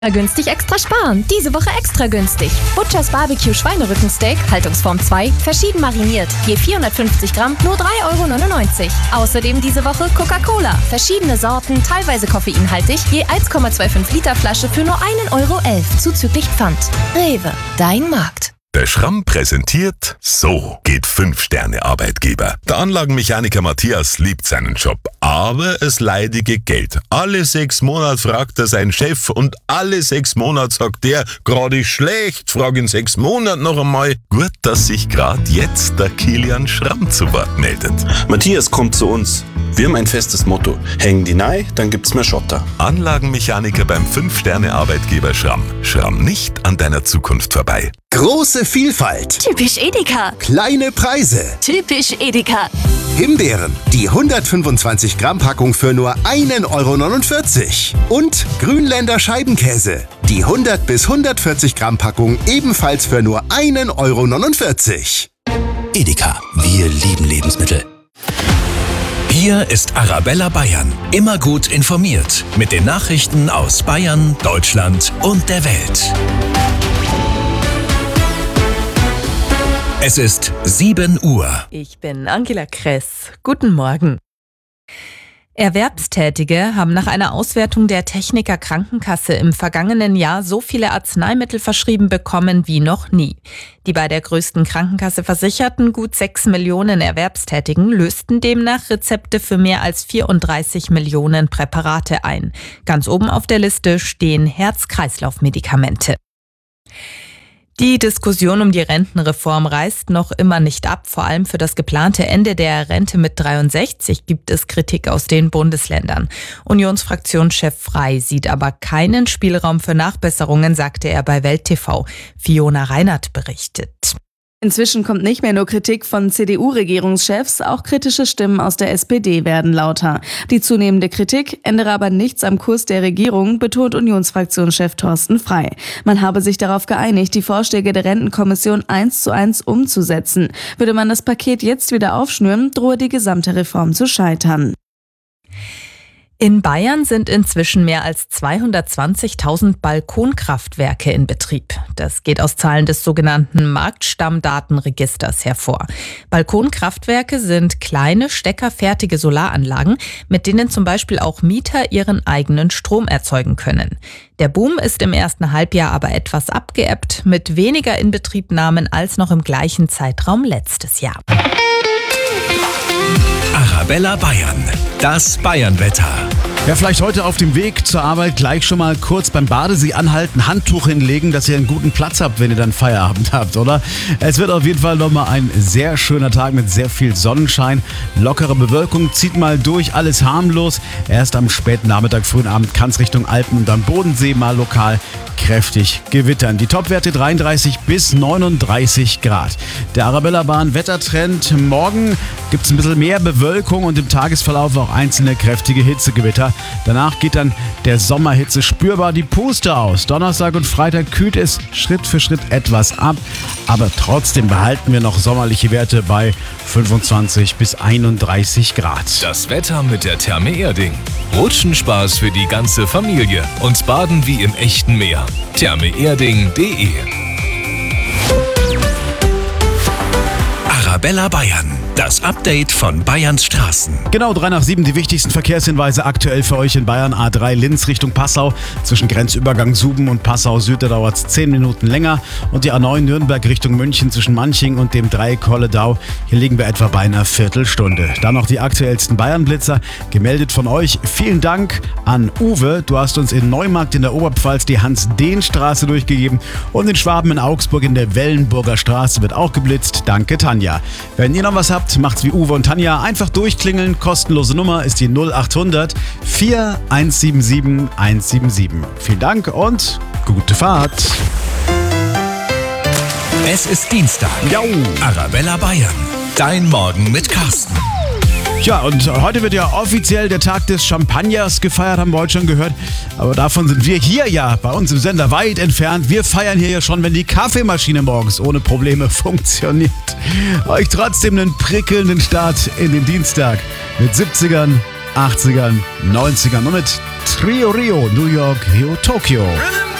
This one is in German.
Günstig extra sparen. Diese Woche extra günstig. Butchers Barbecue Schweinerückensteak, Haltungsform 2, verschieden mariniert. Je 450 Gramm, nur 3,99 €. Außerdem diese Woche Coca-Cola. Verschiedene Sorten, teilweise koffeinhaltig, je 1,25 Liter Flasche für nur 1,11 € zuzüglich Pfand. Rewe, dein Markt. Der Schramm präsentiert, so geht 5-Sterne-Arbeitgeber. Der Anlagenmechaniker Matthias liebt seinen Job, aber es leidige Geld. Alle 6 Monate fragt er seinen Chef und alle 6 Monate sagt der, gerade schlecht, frag in 6 Monaten noch einmal. Gut, dass sich gerade jetzt der Kilian Schramm zu Wort meldet. Matthias kommt zu uns. Wir haben ein festes Motto. Hängen die rein, dann gibt's mehr Schotter. Anlagenmechaniker beim 5-Sterne-Arbeitgeber Schramm. Schramm nicht an deiner Zukunft vorbei. Große Vielfalt. Typisch Edeka. Kleine Preise. Typisch Edeka. Himbeeren. Die 125 Gramm Packung für nur 1,49 €. Und Grünländer Scheibenkäse. Die 100 bis 140 Gramm Packung ebenfalls für nur 1,49 €. Edeka, wir lieben Lebensmittel. Hier ist Arabella Bayern. Immer gut informiert. Mit den Nachrichten aus Bayern, Deutschland und der Welt. Es ist 7 Uhr. Ich bin Angela Kress. Guten Morgen. Erwerbstätige haben nach einer Auswertung der Techniker Krankenkasse im vergangenen Jahr so viele Arzneimittel verschrieben bekommen wie noch nie. Die bei der größten Krankenkasse versicherten gut 6 Millionen Erwerbstätigen lösten demnach Rezepte für mehr als 34 Millionen Präparate ein. Ganz oben auf der Liste stehen Herz-Kreislauf-Medikamente. Die Diskussion um die Rentenreform reißt noch immer nicht ab. Vor allem für das geplante Ende der Rente mit 63 gibt es Kritik aus den Bundesländern. Unionsfraktionschef Frey sieht aber keinen Spielraum für Nachbesserungen, sagte er bei Welt TV. Fiona Reinert berichtet. Inzwischen kommt nicht mehr nur Kritik von CDU-Regierungschefs, auch kritische Stimmen aus der SPD werden lauter. Die zunehmende Kritik ändere aber nichts am Kurs der Regierung, betont Unionsfraktionschef Thorsten Frey. Man habe sich darauf geeinigt, die Vorschläge der Rentenkommission 1:1 umzusetzen. Würde man das Paket jetzt wieder aufschnüren, drohe die gesamte Reform zu scheitern. In Bayern sind inzwischen mehr als 220.000 Balkonkraftwerke in Betrieb. Das geht aus Zahlen des sogenannten Marktstammdatenregisters hervor. Balkonkraftwerke sind kleine, steckerfertige Solaranlagen, mit denen zum Beispiel auch Mieter ihren eigenen Strom erzeugen können. Der Boom ist im ersten Halbjahr aber etwas abgeebbt, mit weniger Inbetriebnahmen als noch im gleichen Zeitraum letztes Jahr. Arabella Bayern, das Bayernwetter. Ja, vielleicht heute auf dem Weg zur Arbeit gleich schon mal kurz beim Badesee anhalten, Handtuch hinlegen, dass ihr einen guten Platz habt, wenn ihr dann Feierabend habt, oder? Es wird auf jeden Fall nochmal ein sehr schöner Tag mit sehr viel Sonnenschein. Lockere Bewölkung zieht mal durch, alles harmlos. Erst am späten Nachmittag, frühen Abend kann es Richtung Alpen und am Bodensee mal lokal kräftig gewittern. Die Topwerte 33 bis 39 Grad. Der Arabella-Bahn Wettertrend. Morgen gibt es ein bisschen mehr Bewölkung und im Tagesverlauf auch einzelne kräftige Hitzegewitter. Danach geht dann der Sommerhitze spürbar die Puste aus. Donnerstag und Freitag kühlt es Schritt für Schritt etwas ab. Aber trotzdem behalten wir noch sommerliche Werte bei 25 bis 31 Grad. Das Wetter mit der Therme Erding. Rutschenspaß für die ganze Familie und Baden wie im echten Meer. thermeerding.de. Arabella Bayern, das Update von Bayerns Straßen. Genau, 3 nach 7, die wichtigsten Verkehrshinweise aktuell für euch in Bayern. A3 Linz Richtung Passau, zwischen Grenzübergang Suben und Passau Süd, da dauert es 10 Minuten länger. Und die A9 Nürnberg Richtung München zwischen Manching und dem Dreieck Kolledau, hier liegen wir etwa bei einer Viertelstunde. Dann noch die aktuellsten Bayern-Blitzer, gemeldet von euch. Vielen Dank an Uwe, du hast uns in Neumarkt in der Oberpfalz die Hans-Dehn-Straße durchgegeben und in Schwaben in Augsburg in der Wellenburger Straße wird auch geblitzt. Danke Tanja. Wenn ihr noch was habt, macht's wie Uwe und Tanja. Einfach durchklingeln. Kostenlose Nummer ist die 0800 4177 177. Vielen Dank und gute Fahrt. Es ist Dienstag. Jo. Arabella Bayern. Dein Morgen mit Carsten. Tja, und heute wird ja offiziell der Tag des Champagners gefeiert, haben wir heute schon gehört. Aber davon sind wir hier ja bei uns im Sender weit entfernt. Wir feiern hier ja schon, wenn die Kaffeemaschine morgens ohne Probleme funktioniert. Euch trotzdem einen prickelnden Start in den Dienstag mit 70ern, 80ern, 90ern und mit Trio Rio, New York, Rio, Tokio.